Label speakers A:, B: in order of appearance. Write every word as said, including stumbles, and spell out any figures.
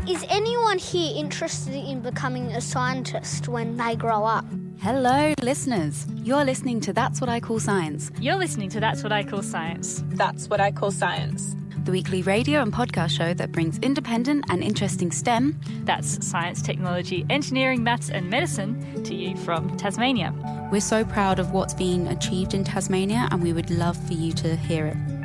A: Is anyone here interested in becoming a scientist when they grow up?
B: Hello, listeners. You're listening to That's What I Call Science.
C: You're listening to That's What I Call Science.
D: That's What I Call Science.
B: The weekly radio and podcast show that brings independent and interesting STEM,
C: that's science, technology, engineering, maths and medicine, to you from Tasmania.
B: We're so proud of what's being achieved in Tasmania and we would love for you to hear it.